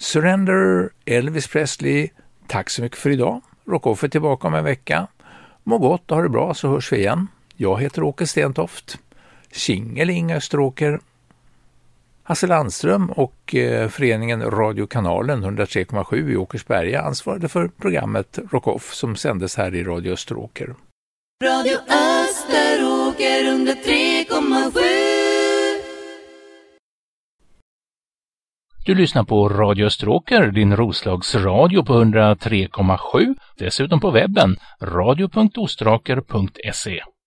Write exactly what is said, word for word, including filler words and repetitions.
Surrender, Elvis Presley. Tack så mycket för idag. Rockoff är tillbaka om en vecka. Må gott och ha det bra, så hörs vi igen. Jag heter Åke Stentoft. Tjingeling Österåker. Hasse Landström och eh, föreningen Radiokanalen hundratre komma sju i Åkersberga ansvarade för programmet Rockoff som sändes här i Radio Österåker. Radio Österåker hundratre komma sju. Du lyssnar på Radio Österåker, din Roslagsradio på hundratre komma sju. Dessutom på webben radio punkt ostraker punkt se.